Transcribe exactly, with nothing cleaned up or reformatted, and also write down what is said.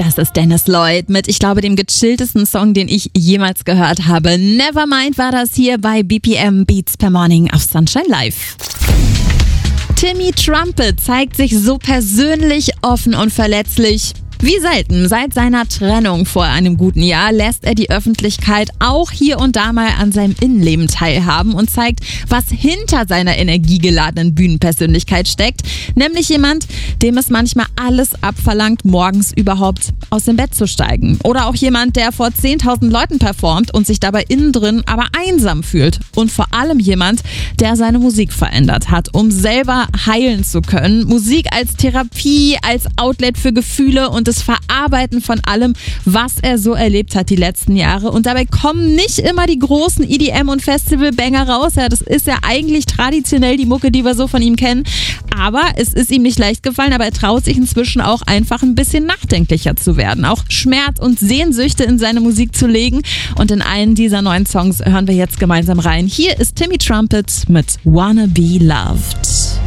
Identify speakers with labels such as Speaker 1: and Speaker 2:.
Speaker 1: Das ist Dennis Lloyd mit, ich glaube, dem gechilltesten Song, den ich jemals gehört habe. Nevermind war das hier bei B P M Beats per Morning auf Sunshine Live. Timmy Trumpet zeigt sich so persönlich, offen und verletzlich wie selten. Seit seiner Trennung vor einem guten Jahr lässt er die Öffentlichkeit auch hier und da mal an seinem Innenleben teilhaben und zeigt, was hinter seiner energiegeladenen Bühnenpersönlichkeit steckt. Nämlich jemand, dem es manchmal alles abverlangt, morgens überhaupt aus dem Bett zu steigen. Oder auch jemand, der vor zehntausend Leuten performt und sich dabei innen drin aber einsam fühlt. Und vor allem jemand, der seine Musik verändert hat, um selber heilen zu können. Musik als Therapie, als Outlet für Gefühle und das Verarbeiten von allem, was er so erlebt hat die letzten Jahre. Und dabei kommen nicht immer die großen E D M- und Festival-Banger raus. Ja, das ist ja eigentlich traditionell die Mucke, die wir so von ihm kennen. Aber es ist ihm nicht leicht gefallen, aber er traut sich inzwischen auch einfach ein bisschen nachdenklicher zu werden. Auch Schmerz und Sehnsüchte in seine Musik zu legen. Und in einen dieser neuen Songs hören wir jetzt gemeinsam rein. Hier ist Timmy Trumpet mit Wanna Be Loved.